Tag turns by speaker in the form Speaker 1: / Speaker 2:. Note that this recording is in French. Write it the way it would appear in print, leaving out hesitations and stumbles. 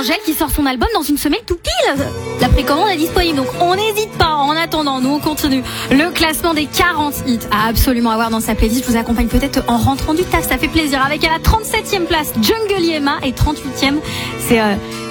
Speaker 1: Angèle qui sort son album dans une semaine tout pile. La précommande est disponible, donc on n'hésite pas. En attendant, nous on continue le classement des 40 hits à absolument avoir dans sa playlist. Je vous accompagne peut-être en rentrant du taf, ça fait plaisir. Avec à la 37e place Jungle Yema et 38e, c'est